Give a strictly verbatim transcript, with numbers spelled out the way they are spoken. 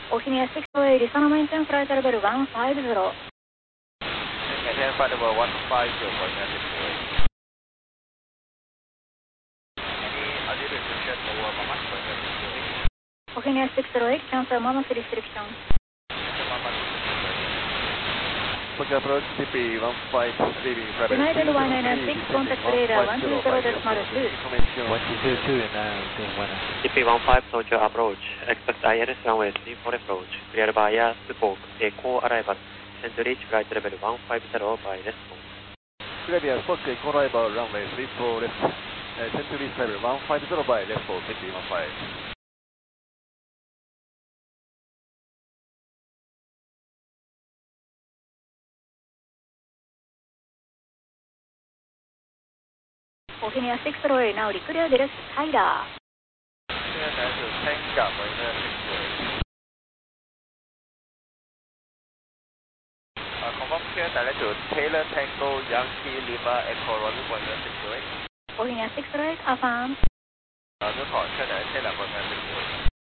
Ohinia six oh eight, Lisa maintain flight level one five zero. Maintain flight level one five zero for Ohinia six oh eight. Any altitude restriction over Mama for Ohinia six oh eight? Ohinia six oh eight, cancel Mama's restriction. Cancel Mama's restriction. Book approach T P one five, leaving flight United one nine six, contact radar one two zero decimal two. one two two now, T P one five, Tokyo approach. Expect I L S runway three four approach. Clear by air, Spoke, Echo arrival. Send to reach flight level one five zero by response. Clear by Spoke, Echo arrival, runway three four left. Uh, send to reach level one five zero by response, T P one five. Ohinia six oh eight, now declare direct Tyler. Clear direct to Tango for Ohinia six oh eight. Uh, confirm clear direct to Taylor Tango Yankee Lima Echo Roger for Ohinia six oh eight. Ohinia six oh eight, affirm. Uh, no call, clear direct Taylor for Ohinia six oh eight.